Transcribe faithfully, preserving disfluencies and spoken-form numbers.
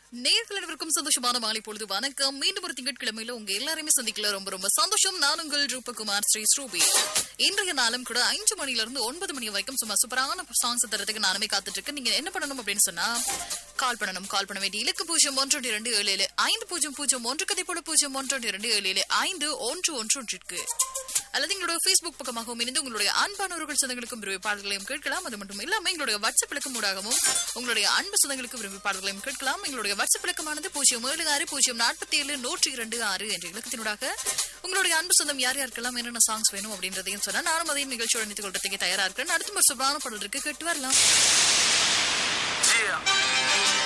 நேர்களுக்கும் சந்தோஷமான மாலை பொழுது வணக்கம். மீண்டும் ஒரு திங்கட்கிழமையில உங்க எல்லாருமே சந்திக்கல ரொம்ப ரொம்ப சந்தோஷம். நான் உங்கள் ரூபகுமார் ஸ்ரீ ஸ்ரூபி. இன்றைய நாளும் கூட ஐந்து மணில இருந்து ஒன்பது மணி வரைக்கும் சும்மா சூப்பரான சாங்ஸ் தரத்துக்கு நானுமே காத்துட்டு இருக்கேன். நீங்க என்ன பண்ணணும் அப்படின்னு சொன்னா கால் பண்ணணும். கால் பண்ண வேண்டிய இலக்கு பூஜ்ஜியம் ஒன்று இரண்டு ஏழு ஏழு ஐந்து பூஜ்ஜியம் பூஜ்ஜியம் ஒன்று கதை போல பூஜ்ஜியம் ஒன்று இரண்டு ஏழு ஏழு ஐந்து ஒன்று ஒன்று ஒன்றிற்கு அல்லது எங்களுடைய பேஸ்புக் பக்கமாகவும் இணைந்து உங்களுடைய அன்பானவர்கள் சொந்தங்களுக்கும் விரும்பி பாடல்களையும் கேட்கலாம். அது மட்டும் இல்லாம எங்களுடைய வாட்ஸ்அப் இலக்கம் ஊடாகவும் உங்களுடைய அன்பு சொந்தங்களுக்கு விரும்பி பாடல்களையும் கேட்கலாம். எங்களுடைய வாட்ஸ்அப் இலக்கமானது பூஜ்ஜியம் ஏழு ஆறு பூஜ்ஜியம் நாற்பத்தி ஏழு நூற்றி இரண்டு ஆறு என்ற இலக்கத்தினூடாக உங்களுடைய அன்பு சொந்தம் யார் யாருக்கெல்லாம் என்னென்ன சாங்ஸ் வேணும் அப்படின்றதையும் சொன்னா நானும் அதையும் நிகழ்ச்சியோட நினைத்துக் கொள்றதுக்கு தயாரா இருக்கிறேன். அடுத்த ஒரு சுப்ரான பாடல் இருக்கு, கேட்டு வரலாம்.